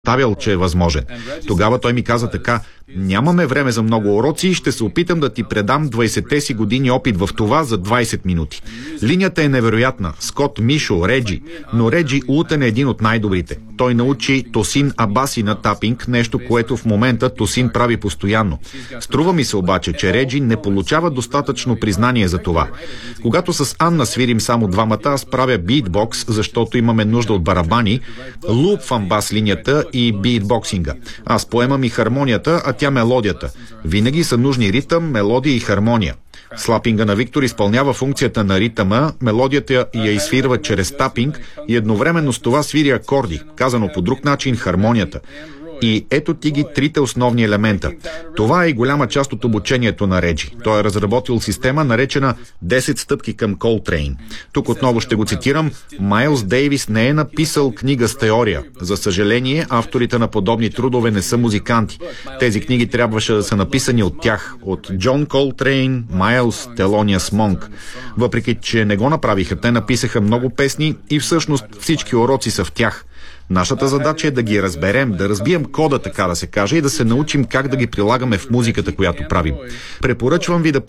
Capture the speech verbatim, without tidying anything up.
представял, че е възможен. Тогава той ми каза така: нямаме време за много уроци и ще се опитам да ти предам двайсетте си години опит в това за двайсет минути. Линията е невероятна. Скот, Мишо, Реджи. Но Реджи Ултън е един от най-добрите. Той научи Тосин Абаси на тапинг, нещо, което в момента Тосин прави постоянно. Струва ми се обаче, че Реджи не получава достатъчно признание за това. Когато с Анна свирим само двамата, аз правя битбокс, защото имаме нужда от барабани, лупвам бас линията и битбоксинга. Аз поемам и хармонията, а тя мелодията. Винаги са нужни ритъм, мелодия и хармония. Слапинга на Виктор изпълнява функцията на ритъма, мелодията я изсвирва чрез тапинг и едновременно с това свири акорди, казано по друг начин хармонията. И ето ти ги трите основни елемента. Това е и голяма част от обучението на Реджи. Той е разработил система, наречена десет стъпки към Колтрейн. Тук отново ще го цитирам: Майлз Дейвис не е написал книга с теория. За съжаление, авторите на подобни трудове не са музиканти. Тези книги трябваше да са написани от тях, от Джон Колтрейн, Майлз, Телониас Монк. Въпреки че не го направиха, те написаха много песни и всъщност всички уроци са в тях. Нашата задача е да ги разберем, да разбием кода, така да се каже, и да се научим как да ги прилагаме в музиката, която правим. Препоръчвам ви да